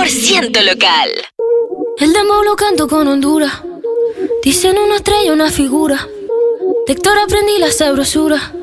100% local. El dembow lo canto con Honduras. Dicen una estrella, una figura. De Héctor aprendí la sabrosura.